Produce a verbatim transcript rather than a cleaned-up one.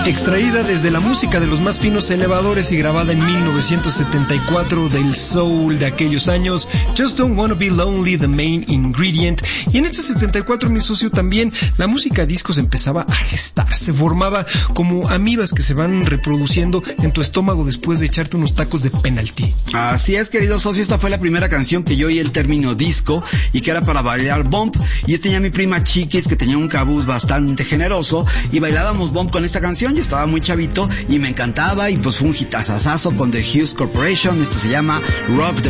Extraída desde la música de los más finos elevadores y grabada en mil novecientos setenta y cuatro del soul de aquellos años, Just Don't Wanna Be Lonely, The Main Ingredient. Y en este setenta y cuatro, mi socio, también la música disco se empezaba a gestar, se formaba como amibas que se van reproduciendo en tu estómago después de echarte unos tacos de penalti. Así es, querido socio, esta fue la primera canción que yo oí el término disco y que era para bailar bump. Y yo tenía a mi prima Chiquis, que tenía un cabuz bastante generoso, y bailábamos bump con esta canción. Yo estaba muy chavito y me encantaba, y pues fue un hitazazazo con The Hughes Corporation. Esto se llama Rock the